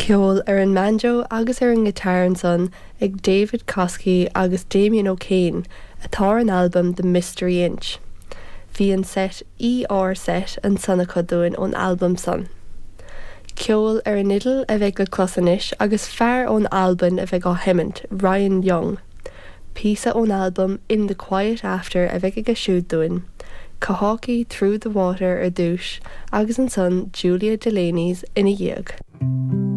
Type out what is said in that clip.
Ceol ar an banjo agus ar an guitar an son ag David Kosky agus Damien O'Kane atá an album The Mystery Inch. Bhí an set ER set an sanna chuúin ón album son. Ceol ar an nidal a bheith go closanis agus fear ón album a bheith go himint, Ryan Young. Písa ón album In the Quiet After a bheith go siúd doin. Cahocky Through the Water ar dúis agus an son Julia Delaney's Ina Dhiag.